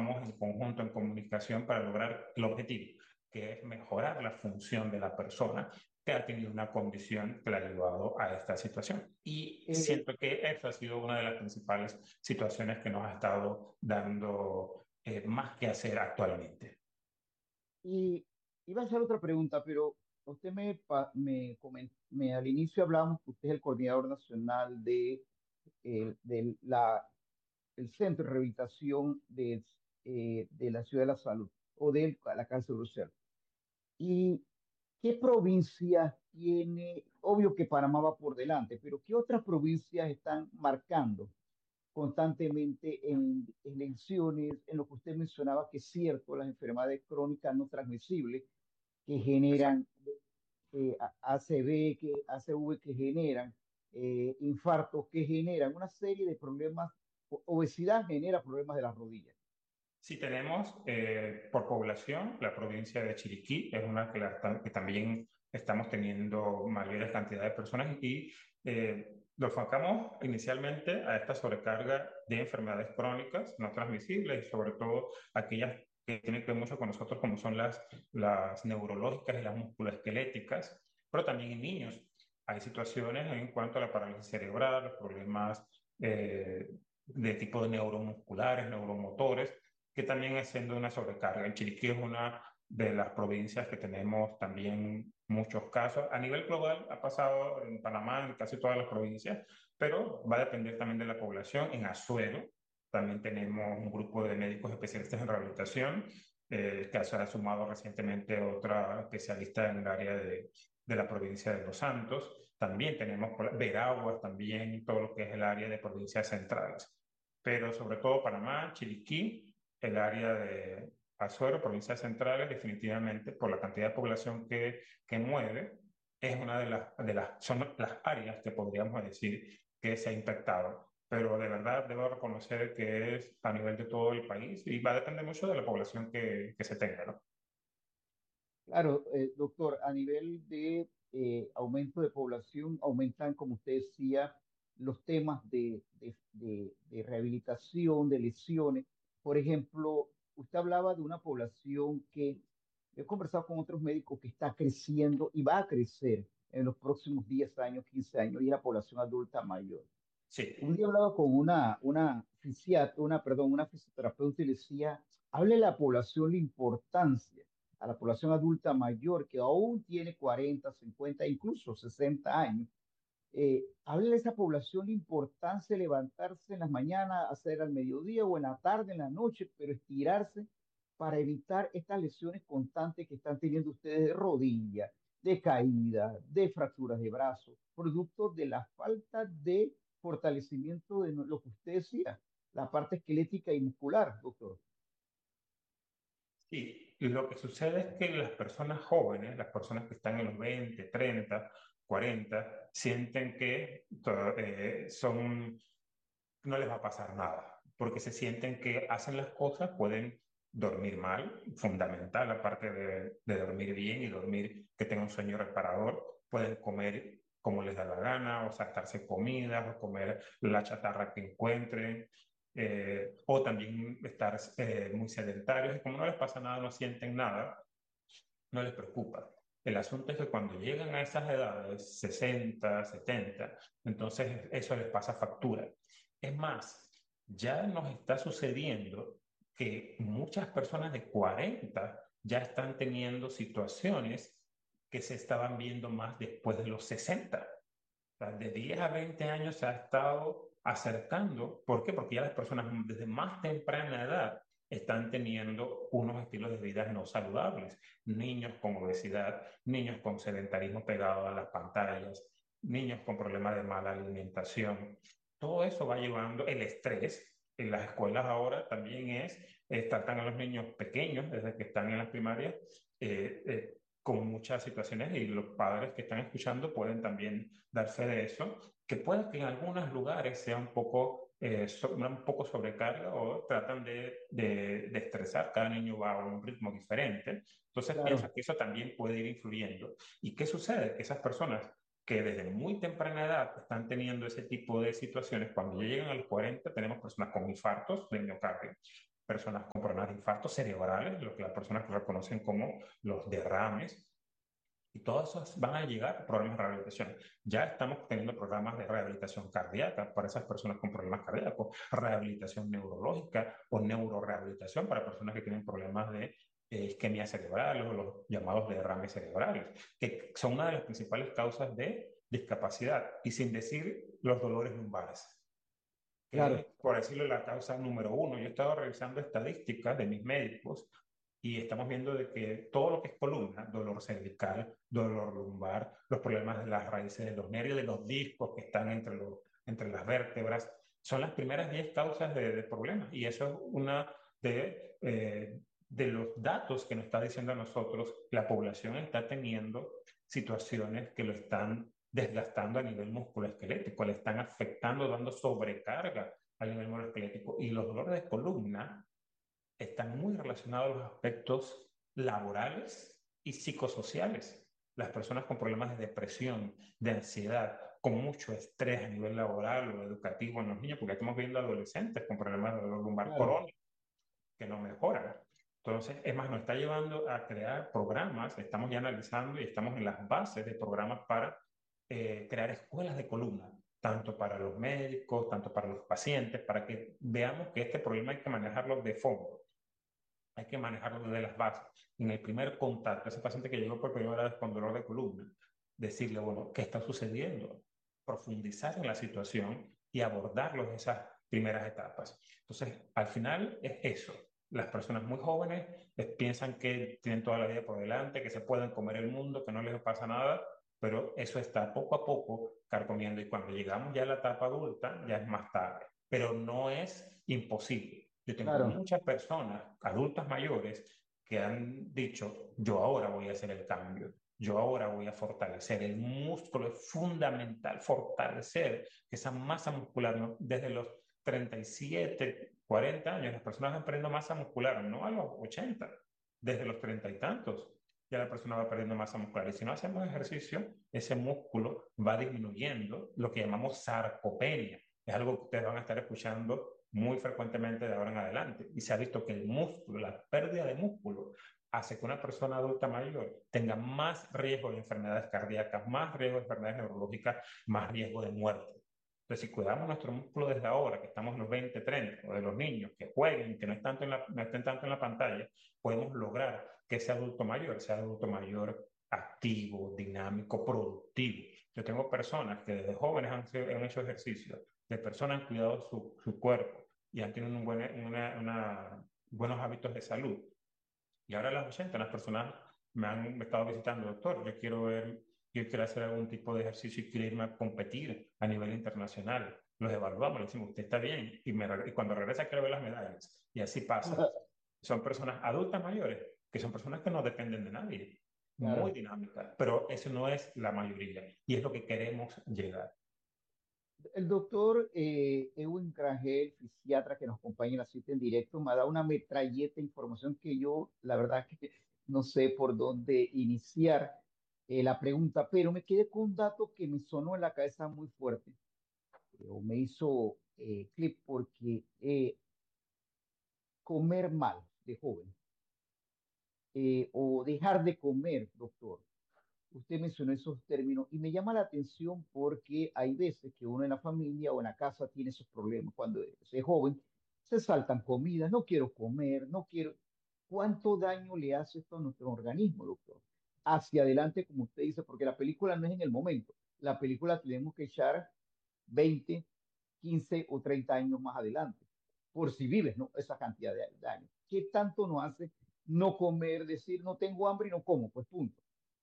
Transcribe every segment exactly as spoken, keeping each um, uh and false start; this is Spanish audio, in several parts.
trabajamos en conjunto, en comunicación, para lograr el objetivo, que es mejorar la función de la persona que ha tenido una condición que le ha llevado a esta situación. Y Eh, siento que esa ha sido una de las principales situaciones que nos ha estado dando eh, más que hacer actualmente. y iba a hacer otra pregunta, pero usted me, pa- me, comen- me al inicio hablábamos que usted es el coordinador nacional de, eh, de la, el Centro de Rehabilitación de, eh, de la Ciudad de la Salud o de la Cárcel Bruselas. ¿Y qué provincias tiene? Obvio que Panamá va por delante, pero ¿qué otras provincias están marcando constantemente en elecciones, en lo que usted mencionaba, que es cierto, las enfermedades crónicas no transmisibles que generan eh, A- ACV, que, A C V que generan eh, infartos, que generan una serie de problemas? O- Obesidad genera problemas de las rodillas. Sí, tenemos eh, por población la provincia de Chiriquí, es una que, la ta- que también estamos teniendo mayores cantidades de personas y eh, lo enfocamos inicialmente a esta sobrecarga de enfermedades crónicas no transmisibles y sobre todo aquellas que tienen que ver mucho con nosotros como son las, las neurológicas y las musculoesqueléticas, pero también en niños. Hay situaciones en cuanto a la parálisis cerebral, los problemas eh, de tipo neuromusculares, neuromotores que también es siendo una sobrecarga. En Chiriquí es una de las provincias que tenemos también muchos casos. A nivel global ha pasado en Panamá, en casi todas las provincias, pero va a depender también de la población. En Azuero también tenemos un grupo de médicos especialistas en rehabilitación, eh, que se ha sumado recientemente otra especialista en el área de, de la provincia de Los Santos. También tenemos por- Veraguas, también todo lo que es el área de provincias centrales. Pero sobre todo Panamá, Chiriquí, el área de Azuero, provincias centrales, definitivamente por la cantidad de población que, que mueve, es una de las, de las, son las áreas que podríamos decir que se ha impactado. Pero de verdad debo reconocer que es a nivel de todo el país y va a depender mucho de la población que, que se tenga, ¿no? Claro, eh, doctor, a nivel de eh, aumento de población, aumentan, como usted decía, los temas de, de- de- de rehabilitación, de lesiones. Por ejemplo, usted hablaba de una población que he conversado con otros médicos que está creciendo y va a crecer en los próximos diez años, quince años, y es la población adulta mayor. Un Sí. día hablaba con una, una, fisiat- una, perdón, una fisioterapeuta y le decía, hable a la población la importancia, a la población adulta mayor que aún tiene cuarenta, cincuenta, incluso sesenta años. Eh, hable a esa población la importancia de levantarse en las mañanas, hacer al mediodía o en la tarde, en la noche, pero estirarse para evitar estas lesiones constantes que están teniendo ustedes de rodilla, de caída, de fracturas de brazo, producto de la falta de fortalecimiento de lo que usted decía, la parte esquelética y muscular, doctor. Sí, y lo que sucede es que las personas jóvenes, las personas que están en los veinte, treinta, cuarenta, sienten que to- eh, son, no les va a pasar nada, porque se sienten que hacen las cosas, pueden dormir mal, fundamental, aparte de, de dormir bien y dormir que tenga un sueño reparador, pueden comer como les da la gana, o saltarse comidas, o comer la chatarra que encuentren, eh, o también estar eh, muy sedentarios, y como no les pasa nada, no sienten nada, no les preocupa. El asunto es que cuando llegan a esas edades, sesenta, setenta, entonces eso les pasa factura. Es más, ya nos está sucediendo que muchas personas de cuarenta ya están teniendo situaciones que se estaban viendo más después de los sesenta. O sea, de diez a veinte años se ha estado acercando. ¿Por qué? Porque ya las personas desde más temprana edad están teniendo unos estilos de vida no saludables. Niños con obesidad, niños con sedentarismo pegado a las pantallas, niños con problemas de mala alimentación. Todo eso va llevando el estrés. En las escuelas ahora también es, eh, tratan a los niños pequeños desde que están en las primarias. eh, eh, con muchas situaciones y los padres que están escuchando pueden también dar fe de eso, que puede que en algunos lugares sea un poco, eh, so- un poco sobrecarga o tratan de, de, de estresar, cada niño va a un ritmo diferente, entonces pienso Claro. que eso también puede ir influyendo. ¿Y qué sucede? Que esas personas que desde muy temprana edad están teniendo ese tipo de situaciones, cuando ya llegan a los cuarenta tenemos personas con infartos de miocardio, personas con problemas de infarto cerebrales, lo que las personas reconocen como los derrames, y todos esos van a llegar a programas de rehabilitación. Ya estamos teniendo programas de rehabilitación cardíaca para esas personas con problemas cardíacos, rehabilitación neurológica o neurorehabilitación para personas que tienen problemas de eh, isquemia cerebral o los llamados derrames cerebrales, que son una de las principales causas de discapacidad, y sin decir los dolores lumbares, que es, Claro, por decirlo, la causa número uno. Yo he estado revisando estadísticas de mis médicos y estamos viendo de que todo lo que es columna, dolor cervical, dolor lumbar, los problemas de las raíces de los nervios, de los discos que están entre, los, entre las vértebras, son las primeras diez causas de, de problemas. Y eso es una de, eh, de los datos que nos está diciendo a nosotros, la población está teniendo situaciones que lo están desgastando a nivel musculoesquelético, le están afectando, dando sobrecarga a nivel musculoesquelético. Y los dolores de columna están muy relacionados a los aspectos laborales y psicosociales. Las personas con problemas de depresión, de ansiedad, con mucho estrés a nivel laboral o educativo en los niños, porque estamos viendo adolescentes con problemas de dolor lumbar claro. crónico que no mejoran. Entonces, es más, nos está llevando a crear programas, estamos ya analizando y estamos en las bases de programas para eh, crear escuelas de columna, tanto para los médicos, tanto para los pacientes, para que veamos que este problema hay que manejarlo de fondo, hay que manejarlo desde las bases. En el primer contacto, ese paciente que llegó por primera vez con dolor de columna, decirle, bueno, ¿qué está sucediendo? Profundizar en la situación y abordarlo en esas primeras etapas. Entonces, al final es eso. Las personas muy jóvenes eh, piensan que tienen toda la vida por delante, que se pueden comer el mundo, que no les pasa nada, pero eso está poco a poco carcomiendo, y cuando llegamos ya a la etapa adulta ya es más tarde, pero no es imposible. Yo tengo Claro, muchas personas, adultas mayores, que han dicho, yo ahora voy a hacer el cambio, yo ahora voy a fortalecer el músculo. Es fundamental fortalecer esa masa muscular, ¿no? Desde los treinta y siete, cuarenta años, las personas van perdiendo masa muscular, no a los ochenta, desde los treinta y tantos. Ya la persona va perdiendo masa muscular. Y si no hacemos ejercicio, ese músculo va disminuyendo, lo que llamamos sarcopenia. Es algo que ustedes van a estar escuchando muy frecuentemente de ahora en adelante. Y se ha visto que el músculo, la pérdida de músculo, hace que una persona adulta mayor tenga más riesgo de enfermedades cardíacas, más riesgo de enfermedades neurológicas, más riesgo de muerte. Entonces, si cuidamos nuestro músculo desde ahora, que estamos en los veinte, treinta, o de los niños que jueguen, que no, están tanto en la, no estén tanto en la pantalla, podemos lograr que ese adulto mayor sea adulto mayor activo, dinámico, productivo. Yo tengo personas que desde jóvenes han, han hecho ejercicio, de personas han cuidado su, su cuerpo y han tenido un buen, una, una, buenos hábitos de salud. Y ahora a las ochenta las personas me han estado visitando, doctor, yo quiero ver, yo quiero hacer algún tipo de ejercicio y quiero irme a competir a nivel internacional. Los evaluamos, le decimos, usted está bien, y, me, y cuando regresa quiero ver las medallas. Y así pasa. Son personas adultas mayores, que son personas que no dependen de nadie, muy claro. dinámicas, pero eso no es la mayoría, y es lo que queremos llegar. El doctor eh, Ewan Krangel, fisiatra que nos acompaña en la cita en directo, me ha dado una metralleta de información que yo, la verdad, que no sé por dónde iniciar eh, la pregunta, pero me quedé con un dato que me sonó en la cabeza muy fuerte, eh, o me hizo eh, clic, porque eh, comer mal de joven eh, o dejar de comer, doctor. Usted mencionó esos términos y me llama la atención porque hay veces que uno en la familia o en la casa tiene esos problemas. Cuando es joven, se saltan comidas, no quiero comer, no quiero. ¿Cuánto daño le hace esto a nuestro organismo, doctor? Hacia adelante, como usted dice, porque la película no es en el momento. La película tenemos que echar veinte, quince o treinta años más adelante, por si vives, ¿no? Esa cantidad de daño. ¿Qué tanto nos hace no comer, decir no tengo hambre y no como? Pues punto.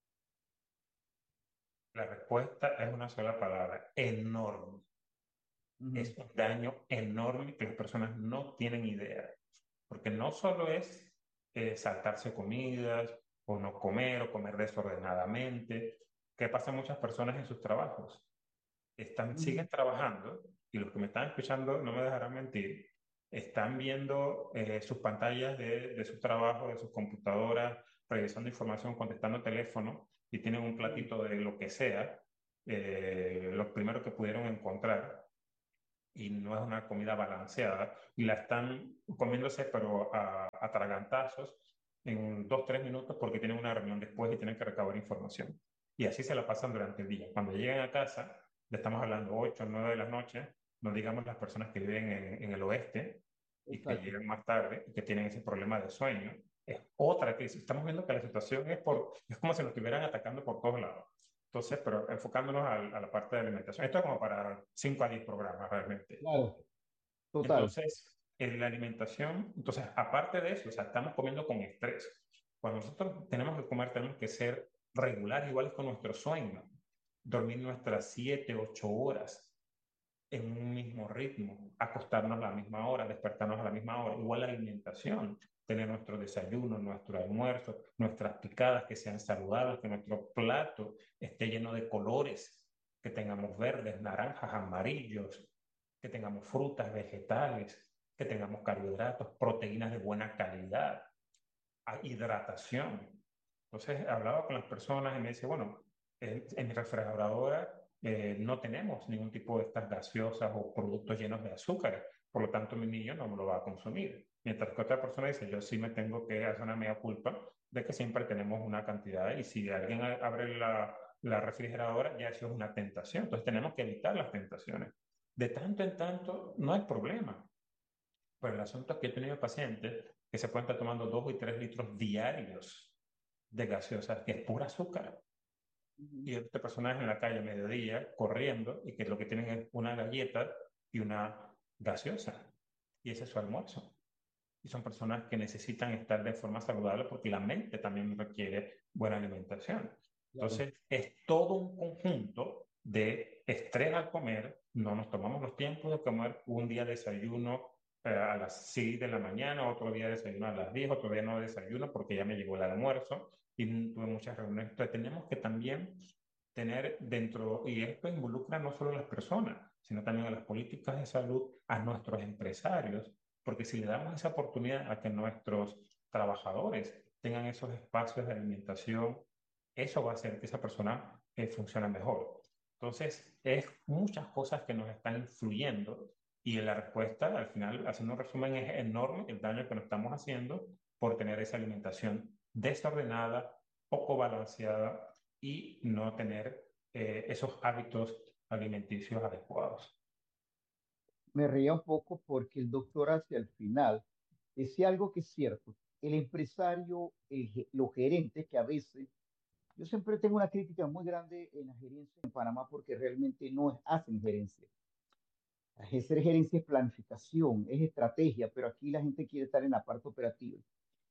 La respuesta es una sola palabra: enorme. Ujú, Es un daño enorme que las personas no tienen idea, porque no solo es eh, saltarse comidas o no comer o comer desordenadamente. ¿Qué pasa a muchas personas en sus trabajos? Están, ujú. siguen trabajando, y los que me están escuchando no me dejarán mentir, están viendo eh, sus pantallas de, de su trabajo, de sus computadoras, revisando información, contestando teléfono, y tienen un Sí, platito de lo que sea, eh, lo primero que pudieron encontrar, y no es una comida balanceada y la están comiéndose pero a a atragantazos en dos, tres minutos porque tienen una reunión después y tienen que recabar información. Y así se la pasan durante el día. Cuando llegan a casa, le estamos hablando ocho, nueve de la noche, no digamos las personas que viven en, en el oeste y que Exacto. llegan más tarde y que tienen ese problema de sueño. Es otra crisis. Estamos viendo que la situación es, por, es como si nos estuvieran atacando por todos lados. Entonces, pero enfocándonos a, a la parte de alimentación. Esto es como para cinco a diez programas realmente. Claro, total. Entonces, en la alimentación, entonces, aparte de eso, o sea, estamos comiendo con estrés. Cuando nosotros tenemos que comer, tenemos que ser regulares, iguales con nuestro sueño. Dormir nuestras siete, ocho horas en un mismo ritmo, acostarnos a la misma hora, despertarnos a la misma hora, igual la alimentación, tener nuestro desayuno, nuestro almuerzo, nuestras picadas que sean saludables, que nuestro plato esté lleno de colores, que tengamos verdes, naranjas, amarillos, que tengamos frutas, vegetales, que tengamos carbohidratos, proteínas de buena calidad, hidratación. Entonces, hablaba con las personas y me dice, bueno, en, en mi refrigeradora eh, no tenemos ningún tipo de estas gaseosas o productos llenos de azúcar, por lo tanto mi niño no me lo va a consumir. Mientras que otra persona dice, yo sí me tengo que hacer una mea culpa de que siempre tenemos una cantidad y si alguien abre la, la refrigeradora ya eso es una tentación. Entonces tenemos que evitar las tentaciones. De tanto en tanto no hay problema. Pero el asunto es que he tenido pacientes que se pueden estar tomando dos y tres litros diarios de gaseosa, que es pura azúcar. Ujú. Y este personaje en la calle a mediodía corriendo y que lo que tienen es una galleta y una gaseosa. Y ese es su almuerzo. Y son personas que necesitan estar de forma saludable porque la mente también requiere buena alimentación. Claro. Entonces, es todo un conjunto de estrés al comer. No nos tomamos los tiempos de comer un día desayuno eh, a las seis de la mañana, otro día desayuno a las diez, otro día no desayuno porque ya me llegó el almuerzo y tuve muchas reuniones. Entonces, tenemos que también tener dentro, y esto involucra no solo a las personas, sino también a las políticas de salud, a nuestros empresarios, porque si le damos esa oportunidad a que nuestros trabajadores tengan esos espacios de alimentación, eso va a hacer que esa persona eh, funcione mejor. Entonces, es muchas cosas que nos están influyendo y la respuesta, al final, haciendo un resumen, es enorme el daño que nos estamos haciendo por tener esa alimentación desordenada, poco balanceada y no tener eh, esos hábitos alimenticios adecuados. Me reía un poco porque el doctor hacia el final decía algo que es cierto. El empresario, el ge- los gerentes que a veces, yo siempre tengo una crítica muy grande en la gerencia en Panamá porque realmente no es- hacen gerencia. Hacer gerencia es planificación, es estrategia, pero aquí la gente quiere estar en la parte operativa.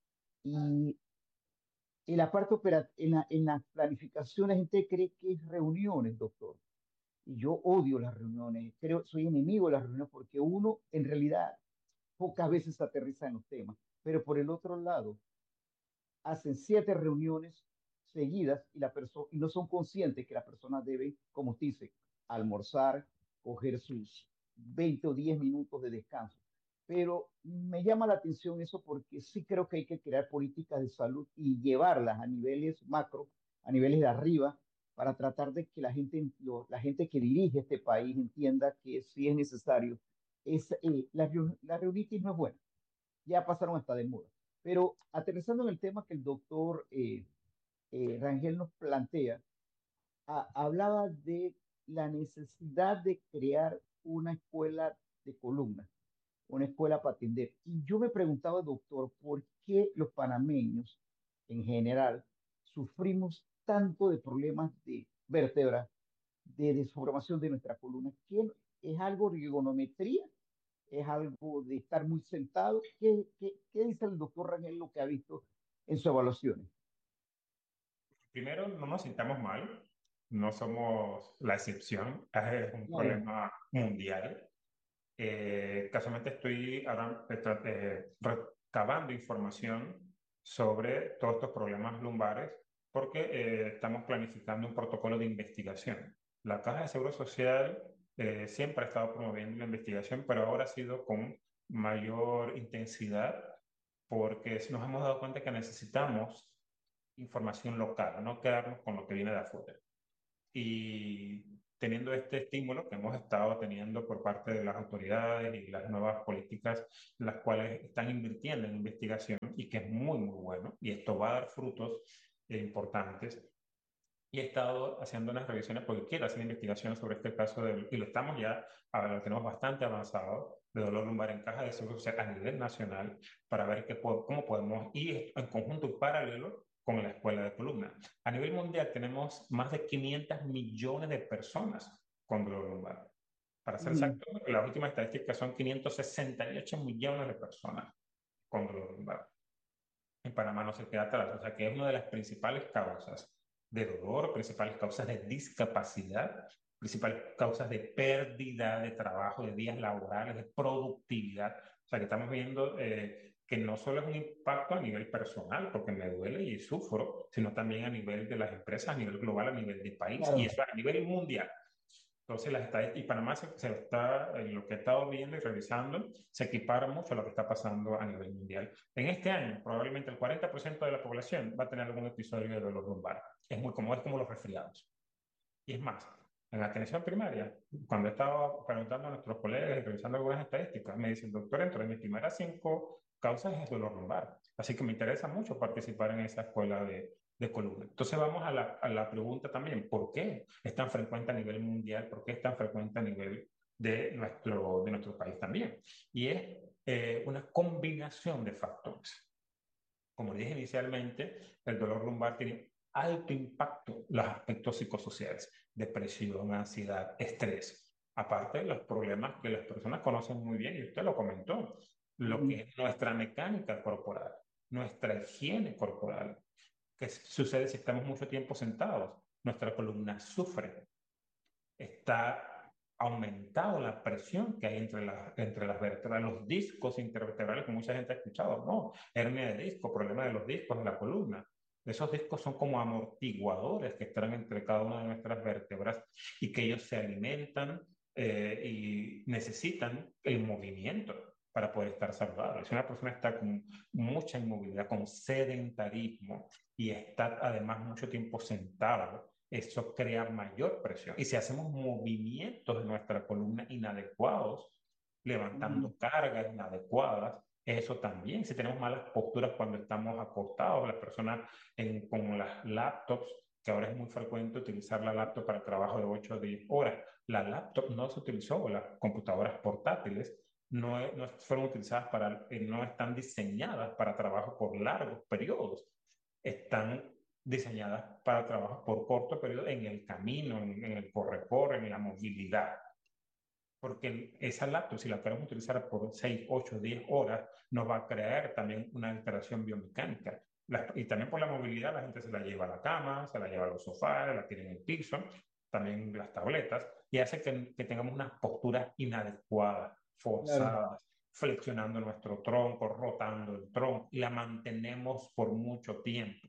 Y en la parte opera- en la, en la planificación la gente cree que es reuniones, doctor. Y yo odio las reuniones, creo, soy enemigo de las reuniones porque uno en realidad pocas veces aterriza en los temas. Pero por el otro lado, hacen siete reuniones seguidas y, la perso- y no son conscientes que la persona debe, como usted dice, almorzar, coger sus veinte o diez minutos de descanso. Pero me llama la atención eso porque sí creo que hay que crear políticas de salud y llevarlas a niveles macro, a niveles de arriba, para tratar de que la gente, lo- la gente que dirige este país entienda que sí es necesario. Es, eh, la, reu- la reunitis no es buena, ya pasaron hasta de moda. Pero aterrizando en el tema que el doctor eh, eh, Rangel nos plantea, a- hablaba de la necesidad de crear una escuela de columna, una escuela para atender. Y yo me preguntaba, doctor, ¿por qué los panameños en general sufrimos tanto de problemas de vértebra, de desformación de nuestra columna? ¿Qué es algo de ergonometría? ¿Es algo de estar muy sentado? ¿Qué, qué, qué dice el doctor Rangel lo que ha visto en sus evaluaciones? Primero, no nos sintamos mal, no somos la excepción, es un Claro, problema mundial. Eh, casualmente estoy ahora eh, tra- eh, recabando información sobre todos estos problemas lumbares porque eh, estamos planificando un protocolo de investigación. La Caja de Seguro Social eh, siempre ha estado promoviendo la investigación, pero ahora ha sido con mayor intensidad porque nos hemos dado cuenta que necesitamos información local, no quedarnos con lo que viene de afuera. Y teniendo este estímulo que hemos estado teniendo por parte de las autoridades y las nuevas políticas, las cuales están invirtiendo en investigación y que es muy, muy bueno, y esto va a dar frutos eh, importantes. Y he estado haciendo unas revisiones porque quiero hacer investigación sobre este caso del, y lo estamos ya, ahora lo tenemos bastante avanzado, de dolor lumbar en caja de seguro social a nivel nacional, para ver qué, po- cómo podemos ir en conjunto y paralelo con la escuela de columna. A nivel mundial tenemos más de quinientos millones de personas con dolor lumbar. Para ser Mm, exacto, las últimas estadísticas son quinientos sesenta y ocho millones de personas con dolor lumbar. En Panamá no se queda atrás, o sea que es una de las principales causas de dolor, principales causas de discapacidad, principales causas de pérdida de trabajo, de días laborales, de productividad. O sea que estamos viendo eh, que no solo es un impacto a nivel personal, porque me duele y sufro, sino también a nivel de las empresas, a nivel global, a nivel de país, y claro. eso a nivel mundial. Entonces, las estadísticas, y Panamá se, se está, en lo que he estado viendo y revisando, se equipara mucho a lo que está pasando a nivel mundial. En este año, probablemente el cuarenta por ciento de la población va a tener algún episodio de dolor lumbar. Es muy común, es como los resfriados. Y es más, en atención primaria, cuando he estado preguntando a nuestros colegas y revisando algunas estadísticas, me dicen, doctor, entre mis primeras cinco causas es dolor lumbar. Así que me interesa mucho participar en esa escuela de, de columna. Entonces vamos a la, a la pregunta también, ¿por qué es tan frecuente a nivel mundial? ¿Por qué es tan frecuente a nivel de nuestro, de nuestro país también? Y es eh, una combinación de factores. Como dije inicialmente, el dolor lumbar tiene alto impacto en los aspectos psicosociales, depresión, ansiedad, estrés. Aparte de los problemas que las personas conocen muy bien, y usted lo comentó, lo Mm, que es nuestra mecánica corporal, nuestra higiene corporal. ¿Qué sucede si estamos mucho tiempo sentados? Nuestra columna sufre, está aumentado la presión que hay entre, la, entre las vértebras, los discos intervertebrales que mucha gente ha escuchado, ¿no? Hernia de disco, problema de los discos en la columna. Esos discos son como amortiguadores que están entre cada una de nuestras vértebras y que ellos se alimentan eh, y necesitan el movimiento para poder estar saludable. Si una persona está con mucha inmovilidad, con sedentarismo y está además mucho tiempo sentado, eso crea mayor presión. Y si hacemos movimientos de nuestra columna inadecuados, mm, levantando cargas inadecuadas, eso también. Si tenemos malas posturas cuando estamos acostados, las personas en, con las laptops, que ahora es muy frecuente utilizar la laptop para trabajo de ocho a diez horas. La laptop no se utilizó, las computadoras portátiles no, no fueron utilizadas para, eh, no están diseñadas para trabajo por largos periodos. Están diseñadas para trabajo por corto periodo en el camino, en, en el corre-corre, en la movilidad. Porque esa laptop, si la queremos utilizar por seis, ocho, diez horas, nos va a crear también una alteración biomecánica. La, y también por la movilidad, la gente se la lleva a la cama, se la lleva a los sofás, la tiene en el piso, también las tabletas, y hace que, que tengamos unas posturas inadecuadas, claro. forzadas, flexionando nuestro tronco, rotando el tronco, y la mantenemos por mucho tiempo.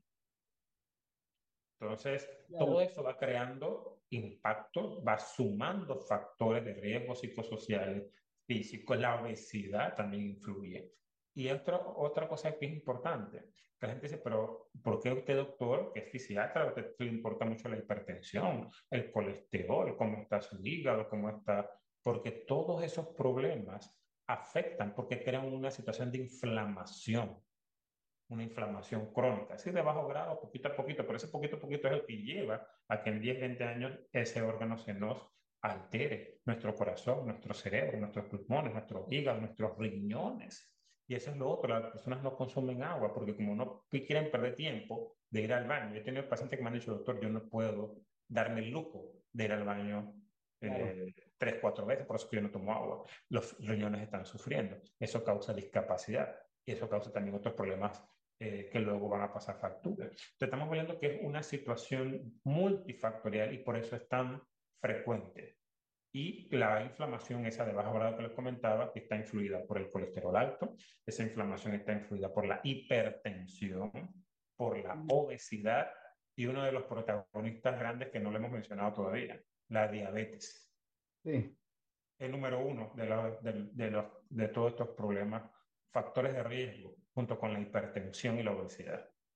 Entonces, todo Claro. eso va creando impacto, va sumando factores de riesgo psicosociales, físicos, la obesidad también influye. Y otra, otra cosa que es importante, que la gente dice, pero ¿por qué usted, doctor, que es fisiatra, a usted le importa mucho la hipertensión, el colesterol, cómo está su hígado, cómo está? Porque todos esos problemas afectan, porque crean una situación de inflamación, una inflamación crónica, así de bajo grado, poquito a poquito, pero ese poquito a poquito es el que lleva a que en diez veinte años ese órgano se nos altere, nuestro corazón, nuestro cerebro, nuestros pulmones, nuestros hígados, nuestros riñones. Y eso es lo otro, las personas no consumen agua porque como no quieren perder tiempo de ir al baño. Yo he tenido pacientes que me han dicho, doctor, yo no puedo darme el lujo de ir al baño Claro. eh, tres, cuatro veces, por eso que yo no tomo agua. Los riñones están sufriendo. Eso causa discapacidad y eso causa también otros problemas eh, que luego van a pasar factura. Entonces, estamos viendo que es una situación multifactorial y por eso es tan frecuente. Y la inflamación esa de bajo grado que les comentaba, que está influida por el colesterol alto, esa inflamación está influida por la hipertensión, por la Mm, obesidad y uno de los protagonistas grandes que no le hemos mencionado todavía, la diabetes. sí. El número uno de, la, de, de, los, de todos estos problemas, factores de riesgo, junto con la hipertensión y la obesidad.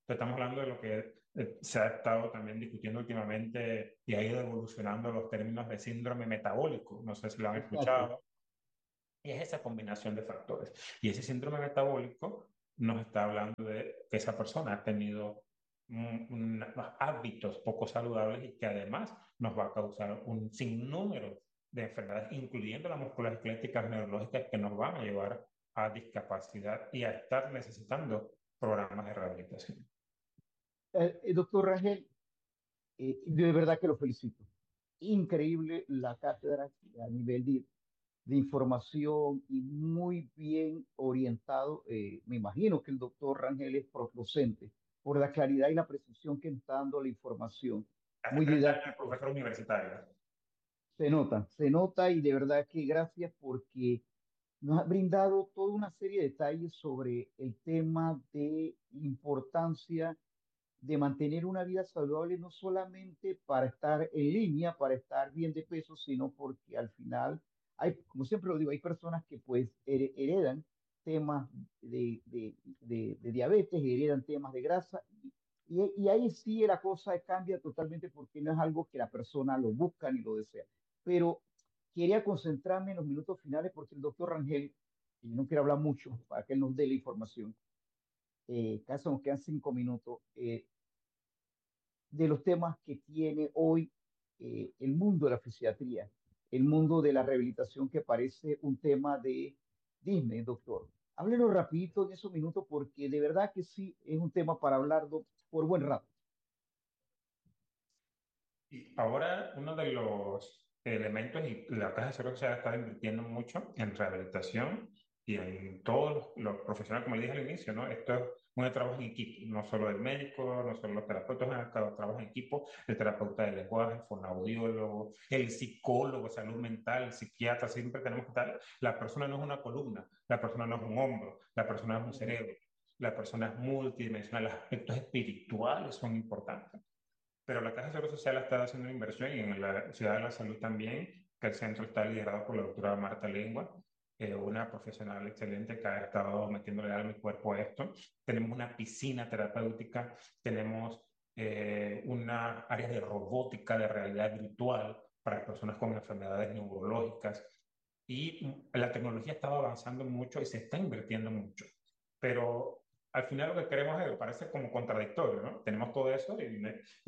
Estamos hablando de lo que eh, se ha estado también discutiendo últimamente y ha ido evolucionando los términos de síndrome metabólico. No sé si lo han Exacto. escuchado. Y es esa combinación de factores. Y ese síndrome metabólico nos está hablando de que esa persona ha tenido un- un- unos hábitos poco saludables y que además nos va a causar un sinnúmero de enfermedades, incluyendo las musculoesqueléticas neurológicas, que nos van a llevar a discapacidad y a estar necesitando programas de rehabilitación. Eh, eh, doctor Rangel, eh, de verdad que lo felicito. Increíble la cátedra a nivel de, de información y muy bien orientado. Eh, me imagino que el doctor Rangel es pro- docente por la claridad y la precisión que está dando la información. Hace Muy treinta años de didáctico. profesor universitario. Se nota, se nota y de verdad que gracias porque nos ha brindado toda una serie de detalles sobre el tema de importancia de mantener una vida saludable, no solamente para estar en línea, para estar bien de peso, sino porque al final hay, como siempre lo digo, hay personas que pues her- heredan temas de, de, de, de diabetes, heredan temas de grasa, y, y ahí sí la cosa cambia totalmente porque no es algo que la persona lo busca ni lo desea. Pero quería concentrarme en los minutos finales porque el doctor Rangel, y no quiero hablar mucho para que él nos dé la información, eh, casi nos quedan cinco minutos, eh, de los temas que tiene hoy eh, el mundo de la fisiatría, el mundo de la rehabilitación que parece un tema de Disney, doctor. Háblenos rapidito en esos minutos porque de verdad que sí es un tema para hablarlo por buen rato. Y ahora uno de los elementos, y la Caja de Seguro Social está invirtiendo mucho en rehabilitación y en todos los, los profesionales, como le dije al inicio, ¿no? Esto es un trabajo en equipo, no solo el médico, no solo los terapeutas, es un trabajo en equipo, el terapeuta de lenguaje, el fonoaudiólogo, el psicólogo, salud mental, el psiquiatra, siempre tenemos que estar, la persona no es una columna, la persona no es un hombro, la persona es un Ujú. cerebro, la persona es multidimensional, los aspectos espirituales son importantes. Pero la Caja de Seguro Social está haciendo una inversión y en la Ciudad de la Salud también, que el centro está liderado por la doctora Marta Lengua, eh, una profesional excelente que ha estado metiéndole alma y cuerpo a esto. Tenemos una piscina terapéutica, tenemos eh, una área de robótica de realidad virtual para personas con enfermedades neurológicas. Y mm, la tecnología ha estado avanzando mucho y se está invirtiendo mucho. Pero al final lo que queremos es, parece como contradictorio, ¿no? Tenemos todo eso y,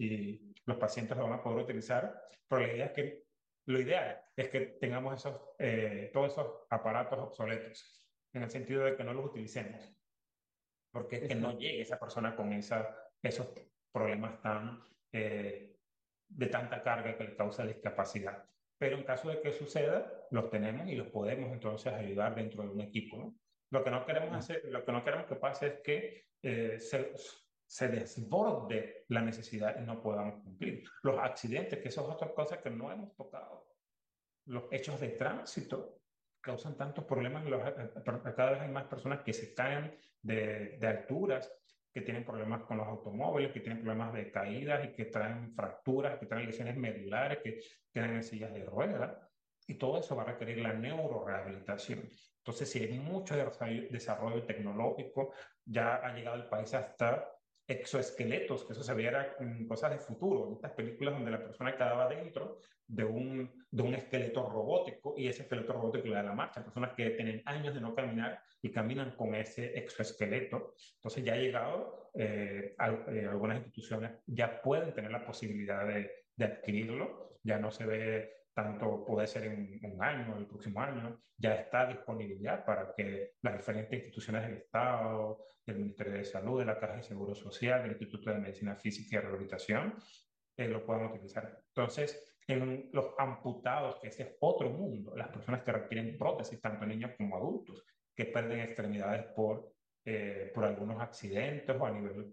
y los pacientes lo van a poder utilizar, pero la idea es que, lo ideal es que tengamos esos, eh, todos esos aparatos obsoletos, en el sentido de que no los utilicemos, porque es que no Exacto. llegue esa persona con esa, esos problemas tan, eh, de tanta carga que le causa discapacidad. Pero en caso de que suceda, los tenemos y los podemos entonces ayudar dentro de un equipo, ¿no? Lo que no queremos Ah, hacer, lo que no queremos que pase es que eh, se, se desborde la necesidad y no podamos cumplir. Los accidentes, que eso es otra cosa que no hemos tocado. Los hechos de tránsito causan tantos problemas. Los- eh, eh, cada vez hay más personas que se caen de, de alturas, que tienen problemas con los automóviles, que tienen problemas de caídas y que traen fracturas, que traen lesiones medulares, que tienen sillas de ruedas. Y todo eso va a requerir la neurorehabilitación. Entonces, si hay mucho desarrollo, desarrollo tecnológico, ya ha llegado el país hasta exoesqueletos, que eso se viera en cosas de futuro, en estas películas donde la persona quedaba dentro de un, de un esqueleto robótico y ese esqueleto robótico le da la marcha. Personas que tienen años de no caminar y caminan con ese exoesqueleto. Entonces ya ha llegado, eh, a, eh, algunas instituciones ya pueden tener la posibilidad de, de adquirirlo, ya no se ve tanto, puede ser en un año, el próximo año, ya está a disponibilidad para que las diferentes instituciones del Estado, del Ministerio de Salud, de la Caja de Seguro Social, del Instituto de Medicina Física y Rehabilitación, eh, lo puedan utilizar. Entonces, en los amputados, que ese es otro mundo, las personas que requieren prótesis, tanto niños como adultos, que pierden extremidades por, eh, por algunos accidentes o a nivel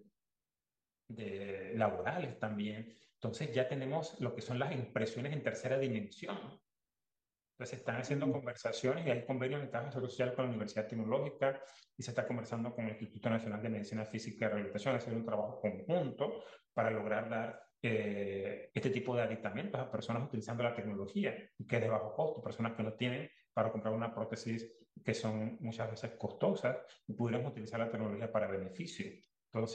de, laborales también. Entonces ya tenemos lo que son las impresiones en tercera dimensión. Entonces se están haciendo mm, conversaciones y hay convenios en Caja de Seguro Social con la Universidad Tecnológica y se está conversando con el Instituto Nacional de Medicina Física y Rehabilitación, hacer un trabajo conjunto para lograr dar eh, este tipo de aditamentos a personas utilizando la tecnología, que es de bajo costo, personas que no tienen para comprar una prótesis que son muchas veces costosas y pudiéramos utilizar la tecnología para beneficio. Entonces,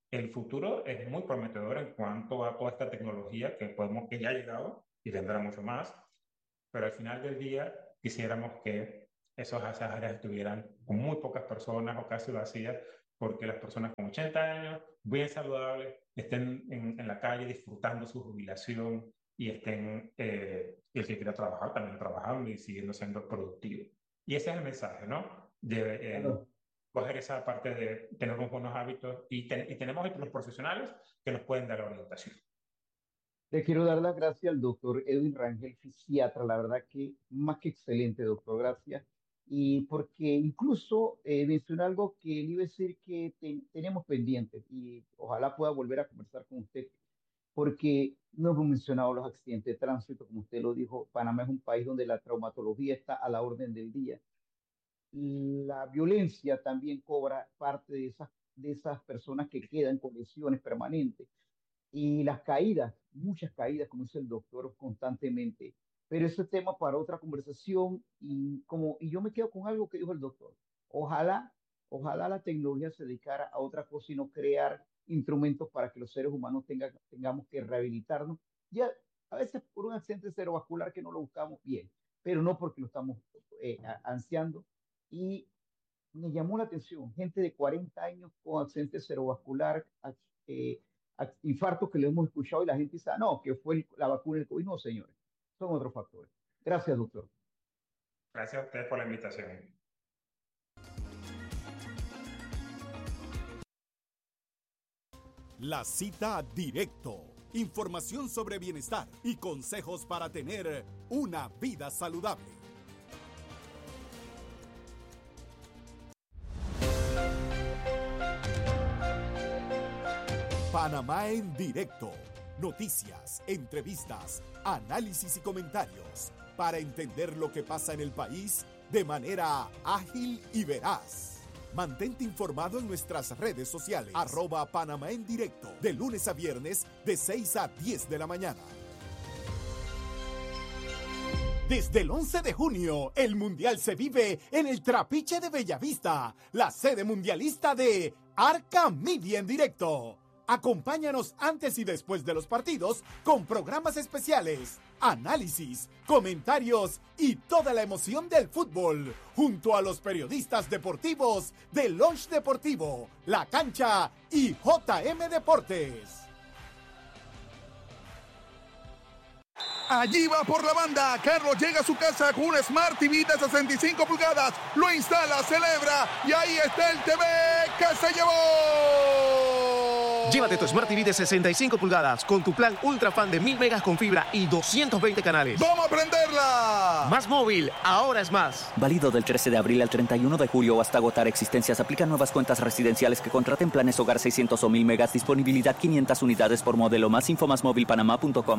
el futuro es muy prometedor en cuanto a toda esta tecnología que podemos, que ya ha llegado y vendrá mucho más, pero al final del día quisiéramos que esos, esas áreas estuvieran con muy pocas personas o casi vacías, porque las personas con ochenta años, bien saludables, estén en, en la calle disfrutando su jubilación y estén, eh, y el que quiera trabajar también trabajando y siguiendo siendo productivo. Y ese es el mensaje, ¿no? De, eh, Claro. coger esa parte de tener unos buenos hábitos y, ten, y tenemos los profesionales que nos pueden dar la orientación. Le quiero dar las gracias al doctor Edwin Rangel, fisiatra, la verdad que más que excelente, doctor, gracias. Y porque incluso eh, mencionó algo que le iba a decir que te- tenemos pendientes y ojalá pueda volver a conversar con usted, porque no hemos mencionado los accidentes de tránsito, como usted lo dijo, Panamá es un país donde la traumatología está a la orden del día. La violencia también cobra parte de esas, de esas personas que quedan con lesiones permanentes y las caídas, muchas caídas, como dice el doctor, constantemente. Pero ese es tema para otra conversación y, como, y yo me quedo con algo que dijo el doctor. Ojalá, ojalá la tecnología se dedicara a otra cosa y no crear instrumentos para que los seres humanos tengan, tengamos que rehabilitarnos. Ya a veces por un accidente cerebrovascular que no lo buscamos bien, pero no porque lo estamos eh, ansiando. Y me llamó la atención, gente de cuarenta años con accidente cerebrovascular, eh, infartos que le hemos escuchado y la gente dice, ah, no, que fue el- la vacuna del COVID. No, señores, son otros factores. Gracias, doctor. Gracias a ustedes por la invitación. La cita directo. Información sobre bienestar y consejos para tener una vida saludable. Panamá en directo. Noticias, entrevistas, análisis y comentarios para entender lo que pasa en el país de manera ágil y veraz. Mantente informado en nuestras redes sociales, arroba Panamá en directo, de lunes a viernes de seis a diez de la mañana. Desde el once de junio, el Mundial se vive en el Trapiche de Bellavista, la sede mundialista de Arca Media en directo. Acompáñanos antes y después de los partidos con programas especiales, análisis, comentarios y toda la emoción del fútbol, junto a los periodistas deportivos de Lunch Deportivo, La Cancha y J M Deportes. Allí va por la banda. Carlos llega a su casa con un Smart T V de sesenta y cinco pulgadas. Lo instala, celebra y ahí está el T V que se llevó. Llévate tu Smart T V de sesenta y cinco pulgadas con tu plan Ultra Fan de mil megas con fibra y doscientos veinte canales. ¡Vamos a prenderla! Más móvil, ahora es más. Válido del trece de abril al treinta y uno de julio o hasta agotar existencias. Aplican nuevas cuentas residenciales que contraten planes hogar seiscientos o mil megas. Disponibilidad quinientas unidades por modelo. Más info más móvil panamá punto com.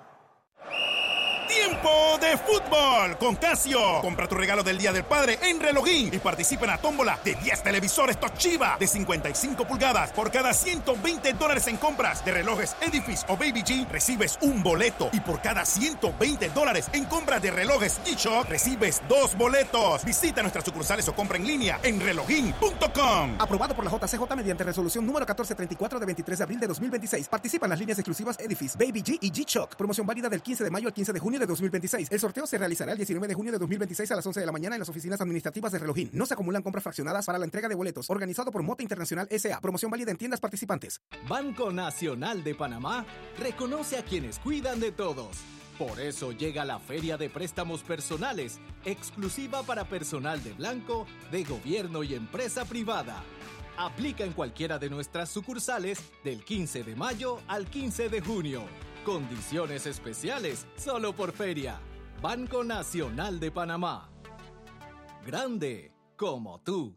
Tiempo de fútbol con Casio. Compra tu regalo del Día del Padre en Relojín y participa en la tómbola de diez televisores Toshiba de cincuenta y cinco pulgadas. Por cada ciento veinte dólares en compras de relojes Edifice o Baby G, recibes un boleto. Y por cada ciento veinte dólares en compras de relojes G-Shock, recibes dos boletos. Visita nuestras sucursales o compra en línea en relojín punto com. Aprobado por la J C J mediante resolución número catorce treinta y cuatro de veintitrés de abril de dos mil veintiséis. Participa en las líneas exclusivas Edifice, Baby G y G-Shock. Promoción válida del quince de mayo al quince de junio de dos mil veintiséis. El sorteo se realizará el diecinueve de junio de dos mil veintiséis a las once de la mañana en las oficinas administrativas de Relojín. No se acumulan compras fraccionadas para la entrega de boletos. Organizado por Mota Internacional S A. Promoción válida en tiendas participantes. Banco Nacional de Panamá reconoce a quienes cuidan de todos. Por eso llega la Feria de Préstamos Personales, exclusiva para personal de blanco, de gobierno y empresa privada. Aplica en cualquiera de nuestras sucursales del quince de mayo al quince de junio. Condiciones especiales solo por feria. Banco Nacional de Panamá. Grande como tú.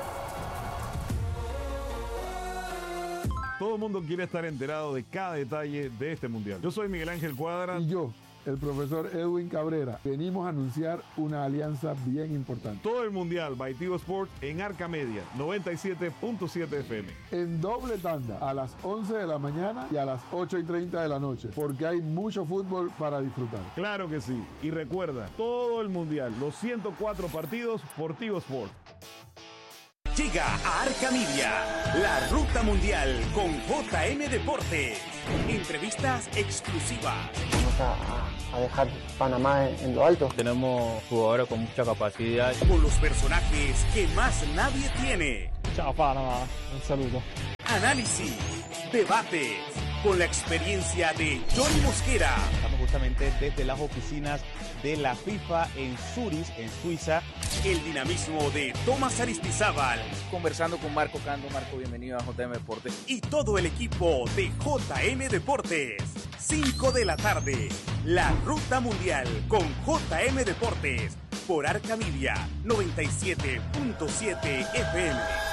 Todo el mundo quiere estar enterado de cada detalle de este mundial. Yo soy Miguel Ángel Cuadra. Y yo, el profesor Edwin Cabrera. Venimos a anunciar una alianza bien importante. Todo el mundial by Tigo Sport en Arca Media, noventa y siete punto siete F M. En doble tanda, a las once de la mañana y a las ocho y treinta de la noche, porque hay mucho fútbol para disfrutar. Claro que sí. Y recuerda, todo el mundial, los ciento cuatro partidos por Tigo Sport. Llega a Arca Media, la ruta Ruta Mundial con J M Deportes. Entrevistas exclusivas. Vamos a, a dejar Panamá en, en lo alto. Tenemos jugadores con mucha capacidad. Con los personajes que más nadie tiene. Chao Panamá, un saludo. Análisis, debates, con la experiencia de Johnny Mosquera. Estamos justamente desde las oficinas de la FIFA en Zurich, en Suiza. El dinamismo de Tomás Aristizábal. Conversando con Marco Cando. Marco, bienvenido a J M Deportes. Y todo el equipo de J M Deportes. cinco de la tarde. La Ruta Mundial con J M Deportes. Por Arca Media noventa y siete punto siete F M.